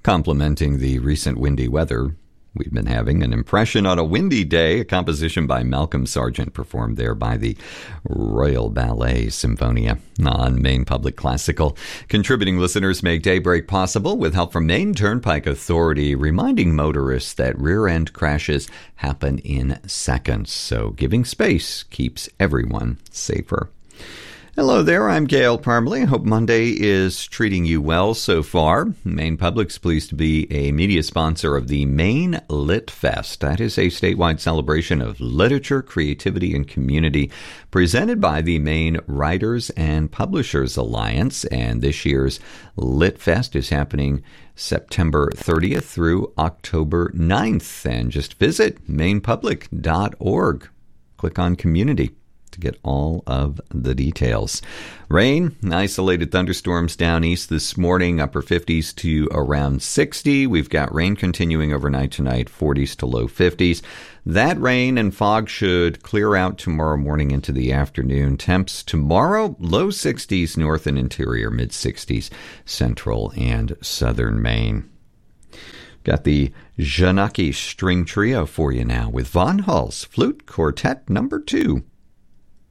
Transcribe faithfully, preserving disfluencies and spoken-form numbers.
Complementing the recent windy weather, we've been having an impression on a windy day, a composition by Malcolm Sargent performed there by the Royal Ballet Symphonia on Maine Public Classical. Contributing listeners make Daybreak possible with help from Maine Turnpike Authority, reminding motorists that rear-end crashes happen in seconds, so giving space keeps everyone safer. Hello there, I'm Gail Parmalee. I hope Monday is treating you well so far. Maine Public's pleased to be a media sponsor of the Maine Lit Fest. That is a statewide celebration of literature, creativity, and community presented by the Maine Writers and Publishers Alliance. And this year's Lit Fest is happening September thirtieth through October ninth. And just visit maine public dot org. Click on Community to get all of the details. Rain, isolated thunderstorms down east this morning, upper fifties to around sixty. We've got rain continuing overnight tonight, forties to low fifties. That rain and fog should clear out tomorrow morning into the afternoon. Temps tomorrow, low sixties north and interior, mid sixties central and southern Maine. Got the Janaki String Trio for you now with Von Hull's Flute Quartet number two.